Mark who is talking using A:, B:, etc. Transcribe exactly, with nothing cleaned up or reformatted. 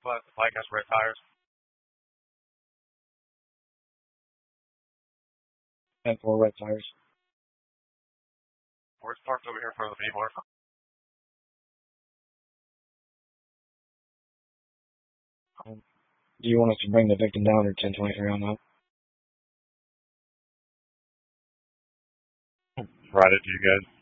A: But the bike has red tires.
B: And four red tires.
A: Where's parked over here for the V-Bar?
B: Um, do you want us to bring the victim down or ten twenty-three on that?
A: Right it to you guys.